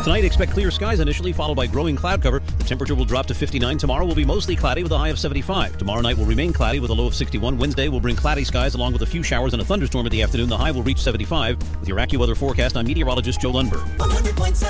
Tonight, expect clear skies initially, followed by growing cloud cover. The temperature will drop to 59. Tomorrow will be mostly cloudy with a high of 75. Tomorrow night will remain cloudy with a low of 61. Wednesday will bring cloudy skies along with a few showers and a thunderstorm in the afternoon. The high will reach 75. With your AccuWeather forecast, I'm meteorologist Joe Lundberg.